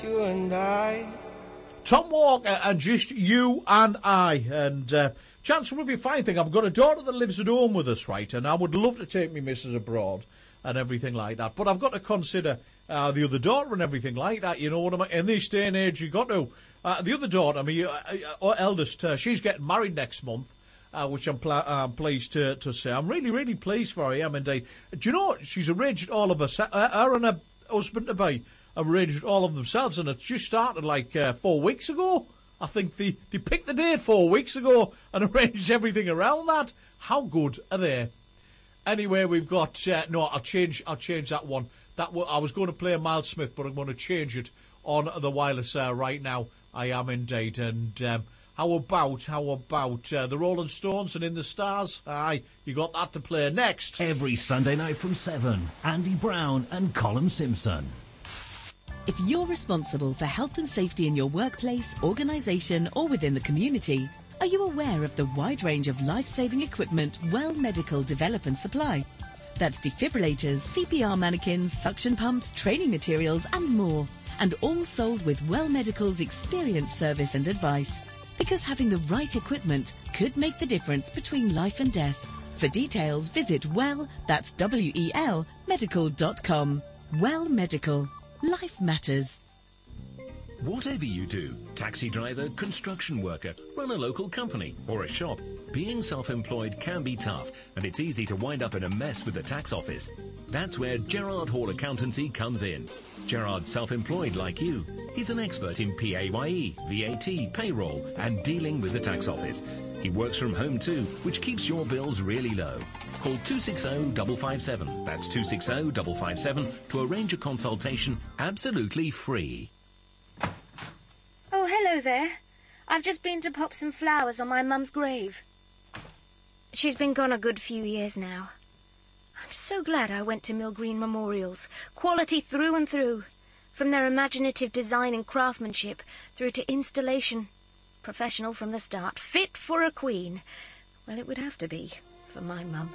you and I. Tom Walker and Just You and I. And chance would be a fine thing. I've got a daughter that lives at home with us, right? And I would love to take me missus abroad and everything like that. But I've got to consider the other daughter and everything like that. You know what I mean? In this day and age, you got to. The other daughter, I mean, our eldest, she's getting married next month. Which I'm pleased to say. I'm really, really pleased for her, I am indeed. Do you know, she's arranged all of her and her husband-to-be arranged all of themselves, and it's just started like 4 weeks ago. I think they picked the date 4 weeks ago and arranged everything around that. How good are they? Anyway, we've got... no, I'll change that one. I was going to play Miles Smith, but I'm going to change it on the wireless right now. I am indeed, and... How about the Rolling Stones and In the Stars? Aye, you got that to play next. Every Sunday night from 7, Andy Brown and Colin Simpson. If you're responsible for health and safety in your workplace, organisation or within the community, are you aware of the wide range of life-saving equipment Well Medical develop and supply? That's defibrillators, CPR mannequins, suction pumps, training materials and more. And all sold with Well Medical's experience, service and advice. Because having the right equipment could make the difference between life and death. For details, visit that's WEL medical.com. Well Medical. Life matters. Whatever you do, taxi driver, construction worker, run a local company or a shop, being self-employed can be tough, and it's easy to wind up in a mess with the tax office. That's where Gerard Hall Accountancy comes in. Gerard's self-employed like you. He's an expert in PAYE, VAT, payroll, and dealing with the tax office. He works from home too, which keeps your bills really low. Call 260-557. That's 260-557 to arrange a consultation absolutely free. Oh, hello there. I've just been to pop some flowers on my mum's grave. She's been gone a good few years now. I'm so glad I went to Mill Green Memorials. Quality through and through. From their imaginative design and craftsmanship through to installation. Professional from the start. Fit for a queen. Well, it would have to be for my mum.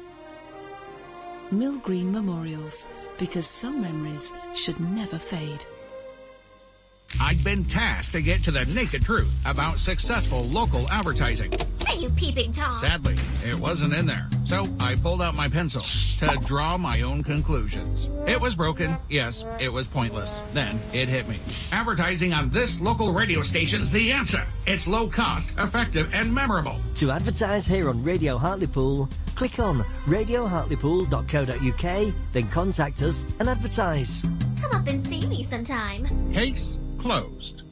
Mill Green Memorials. Because some memories should never fade. I'd been tasked to get to the naked truth about successful local advertising. Are you peeping Tom? Sadly, it wasn't in there. So I pulled out my pencil to draw my own conclusions. It was broken. Yes, it was pointless. Then it hit me. Advertising on this local radio station's the answer. It's low cost, effective, and memorable. To advertise here on Radio Hartlepool, click on radiohartlepool.co.uk, then contact us and advertise. Come up and see me sometime. Case closed.